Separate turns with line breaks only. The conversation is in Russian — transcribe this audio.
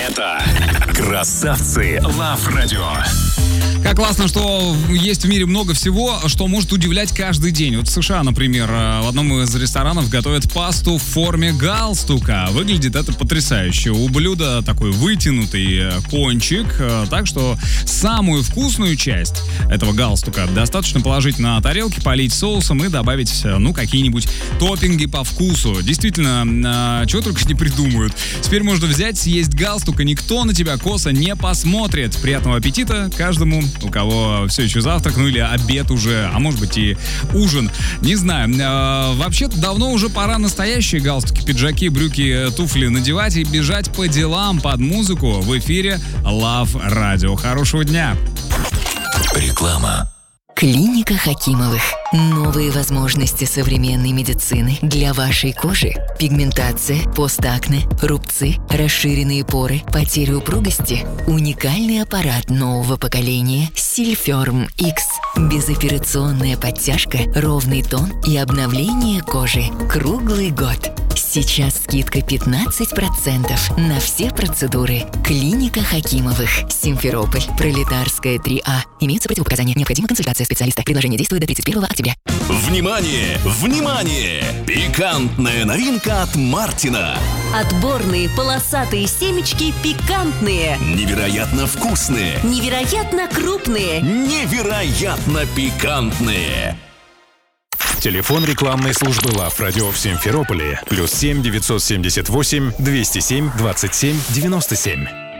Это «Красавцы Лав Радио».
Как классно, что есть в мире много всего, что может удивлять каждый день. Вот в США, например, в одном из ресторанов готовят пасту в форме галстука. Выглядит это потрясающе. У блюда такой вытянутый кончик, так что самую вкусную часть этого галстука достаточно положить на тарелки, полить соусом и добавить, какие-нибудь топпинги по вкусу. Действительно, чего только не придумают. Теперь можно взять, съесть галстук, и никто на тебя косо не посмотрит. Приятного аппетита каждому, у кого все еще завтрак, или обед уже, а может быть и ужин. Не знаю. Вообще-то давно уже пора настоящие галстуки, пиджаки, брюки, туфли надевать и бежать по делам под музыку. В эфире Лав Радио. Хорошего дня.
Реклама.
Клиника Хакимовых. Новые возможности современной медицины для вашей кожи. Пигментация, постакне, рубцы, расширенные поры, потеря упругости. Уникальный аппарат нового поколения Сильферм X. Безоперационная подтяжка, ровный тон и обновление кожи круглый год. Сейчас скидка 15% на все процедуры. Клиника Хакимовых. Симферополь. Пролетарская 3А. Имеются противопоказания. Необходима консультация специалиста. Предложение действует до 31 октября.
Внимание! Внимание! Пикантная новинка от Мартина.
Отборные полосатые семечки пикантные.
Невероятно вкусные.
Невероятно крупные.
Невероятно пикантные.
Телефон рекламной службы Лав Радио в Симферополе +7 978 207 27 97.